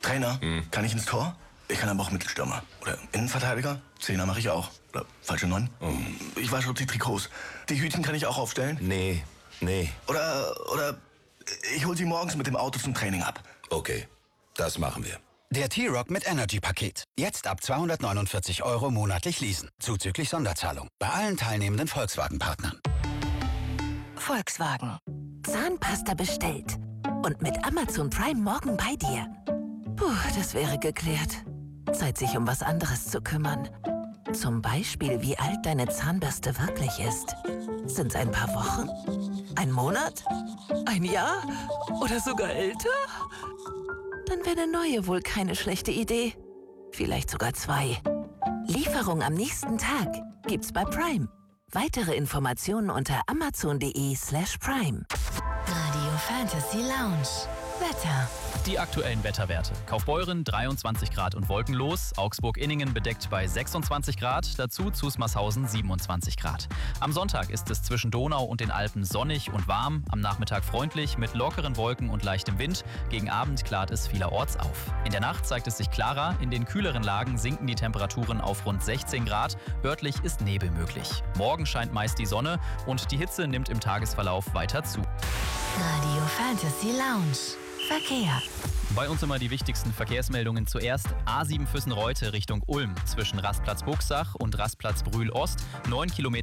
Trainer, kann ich ins Tor? Ich kann aber auch Mittelstürmer. Oder Innenverteidiger? Zehner mache ich auch. Oder falsche 9? Ich wasche die Trikots. Die Hütchen kann ich auch aufstellen? Nee. Oder ich hol sie morgens mit dem Auto zum Training ab. Okay, das machen wir. Der T-Rock mit Energy-Paket. Jetzt ab 249 € monatlich leasen. Zuzüglich Sonderzahlung. Bei allen teilnehmenden Volkswagen-Partnern. Volkswagen. Zahnpasta bestellt. Und mit Amazon Prime morgen bei dir. Puh, das wäre geklärt. Zeit, sich um was anderes zu kümmern. Zum Beispiel, wie alt deine Zahnbürste wirklich ist. Sind's ein paar Wochen? Ein Monat? Ein Jahr? Oder sogar älter? Dann wäre eine neue wohl keine schlechte Idee. Vielleicht sogar 2. Lieferung am nächsten Tag gibt's bei Prime. Weitere Informationen unter amazon.de/prime. Radio Fantasy Lounge. Wetter. Die aktuellen Wetterwerte. Kaufbeuren 23 Grad und wolkenlos, Augsburg-Inningen bedeckt bei 26 Grad, dazu Zusmarshausen 27 Grad. Am Sonntag ist es zwischen Donau und den Alpen sonnig und warm, am Nachmittag freundlich mit lockeren Wolken und leichtem Wind. Gegen Abend klart es vielerorts auf. In der Nacht zeigt es sich klarer, in den kühleren Lagen sinken die Temperaturen auf rund 16 Grad, örtlich ist Nebel möglich. Morgen scheint meist die Sonne und die Hitze nimmt im Tagesverlauf weiter zu. Radio Fantasy Lounge. Verkehr. Bei uns immer die wichtigsten Verkehrsmeldungen zuerst. A7 Füssen-Reute Richtung Ulm zwischen Rastplatz Buchsach und Rastplatz Brühl-Ost. 9 Kilometer